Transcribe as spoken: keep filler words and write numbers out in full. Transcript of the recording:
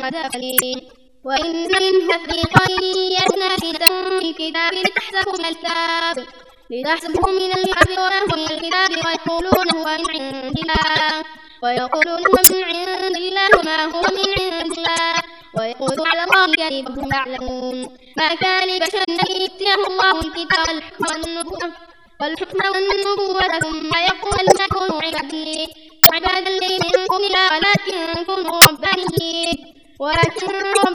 ولهم عذاب أليم. وإن منه فريقا يسنى في كتاب لتحسبوا من الكتاب لتحسبوا من الكتاب وما هو من الكتاب ويقولون هو من عند الله ويقولون هو من عند الله وما هو من عند الله ويقولون على الله كذبا وهم يعلمون. ما كان لبشر أن يؤتيه الله الكتاب والحكم والنبوة والحكم والنبوة ثم يقول لنا كونوا عبادي عبادا لي من دون الله ولكن كونوا ربانيين ولكن